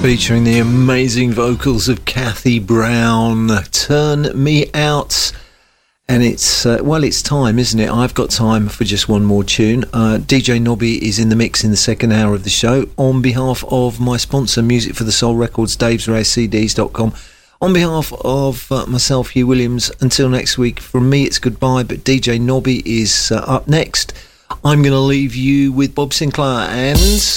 featuring the amazing vocals of Kathy Brown. Turn Me Out. And it's, it's time, isn't it? I've got time for just one more tune. DJ Nobby is in the mix in the second hour of the show. On behalf of my sponsor, Music for the Soul Records, davesrarecds.com. On behalf of myself, Hugh Williams, until next week, from me it's goodbye, but DJ Nobby is up next. I'm going to leave you with Bob Sinclair and...